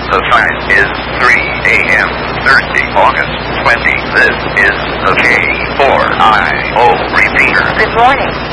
The time is 3 a.m. Thursday, August 20. This is the K4IO repeater. Good morning.